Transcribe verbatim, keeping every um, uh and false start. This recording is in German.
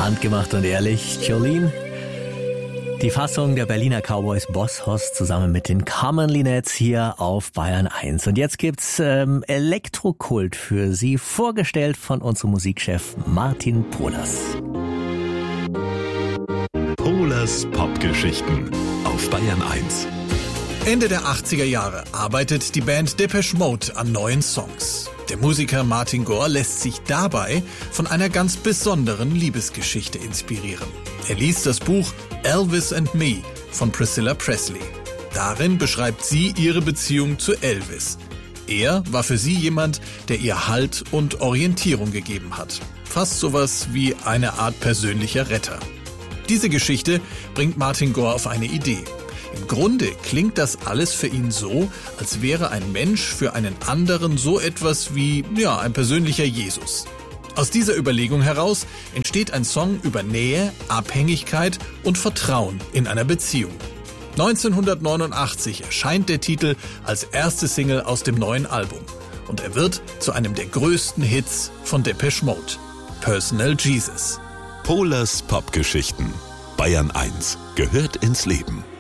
Handgemacht und ehrlich, Jolene. Die Fassung der Berliner Cowboys Boss Hoss zusammen mit den Commonly-Nets hier auf Bayern eins. Und jetzt gibt's ähm, Elektrokult für Sie, vorgestellt von unserem Musikchef Martin Pohlers. Pohlers Popgeschichten auf Bayern eins. Ende der achtziger Jahre arbeitet die Band Depeche Mode an neuen Songs. Der Musiker Martin Gore lässt sich dabei von einer ganz besonderen Liebesgeschichte inspirieren. Er liest das Buch Elvis and Me von Priscilla Presley. Darin beschreibt sie ihre Beziehung zu Elvis. Er war für sie jemand, der ihr Halt und Orientierung gegeben hat. Fast sowas wie eine Art persönlicher Retter. Diese Geschichte bringt Martin Gore auf eine Idee. Im Grunde klingt das alles für ihn so, als wäre ein Mensch für einen anderen so etwas wie, ja, ein persönlicher Jesus. Aus dieser Überlegung heraus entsteht ein Song über Nähe, Abhängigkeit und Vertrauen in einer Beziehung. neunzehnhundertneunundachtzig erscheint der Titel als erste Single aus dem neuen Album und er wird zu einem der größten Hits von Depeche Mode, Personal Jesus. Pohlers Popgeschichten. Bayern eins gehört ins Leben.